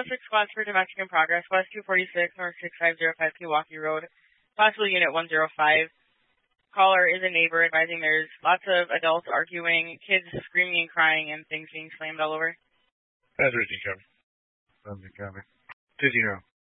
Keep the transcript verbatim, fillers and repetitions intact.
six squads for domestic in progress, West two forty-six, North six five zero five, Pewaukee Road, possible unit one zero five. Caller is a neighbor advising there's lots of adults arguing, kids screaming and crying, and things being slammed all over. That's Richie County. Thunder County. two zero.